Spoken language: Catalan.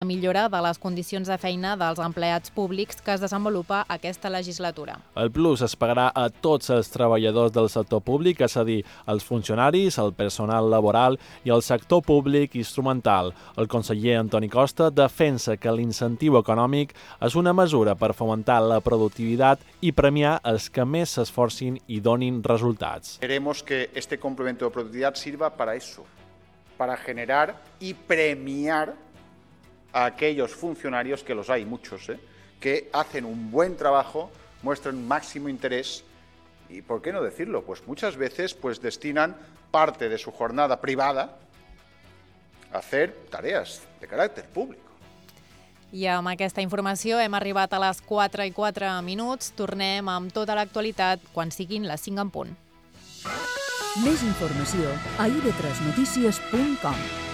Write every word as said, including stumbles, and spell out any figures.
millora de les condicions de feina dels empleats públics que es desenvolupa aquesta legislatura. El plus es pagarà a tots els treballadors del sector públic, és a dir, els funcionaris, el personal laboral i el sector públic instrumental. El conseller Antoni Costa defensa que l'incentiu econòmic és una mesura per fomentar la productivitat i premiar els que més s'esforcin i donin resultats. Queremos que este complemento de productividad sirva para eso, para generar y premiar a aquellos funcionarios, que los hay muchos, ¿eh? que hacen un buen trabajo, muestran máximo interés y, ¿por qué no decirlo? Pues muchas veces pues, destinan parte de su jornada privada a hacer tareas de carácter público. I amb aquesta informació hem arribat a les quatre i quatre minuts. Tornem amb tota l'actualitat quan siguin les cinc en punt. Més informació a i ve tres notícies punt com.